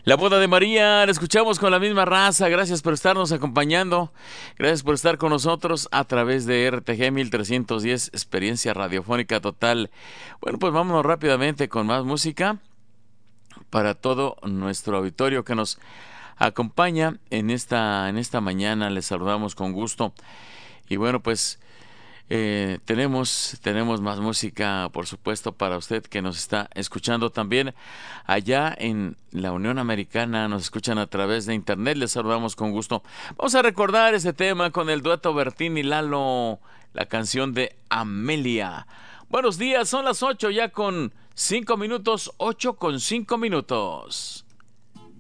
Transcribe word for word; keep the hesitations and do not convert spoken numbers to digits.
La boda de María, la escuchamos con la misma raza. Gracias por estarnos acompañando. Gracias por estar con nosotros a través de R T G mil trescientos diez, experiencia radiofónica total. Bueno, pues vámonos rápidamente con más música para todo nuestro auditorio que nos acompaña en esta, en esta mañana. Les saludamos con gusto. Y bueno, pues eh, tenemos, tenemos más música, por supuesto, para usted que nos está escuchando también allá en la Unión Americana. Nos escuchan a través de internet. Les saludamos con gusto. Vamos a recordar ese tema con el dueto Bertín y Lalo, la canción de Amelia. Buenos días, son las ocho ya con cinco minutos, ocho con cinco minutos.